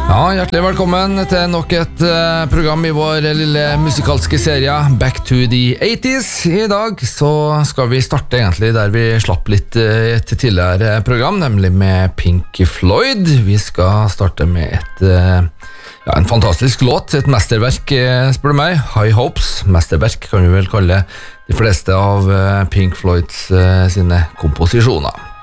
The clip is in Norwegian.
Ja, hjertelig velkommen til nok et program I vår lille musikalske serie Back to the 80s. I dag så skal vi starte egentlig der vi slapp litt et tidligere program, nemlig med Pink Floyd. Vi skal starte med en fantastisk låt, et mesterverk, spør du meg. High Hopes, mesterverk kan vi vel kalle de fleste av Pink Floyds sine komposisjoner.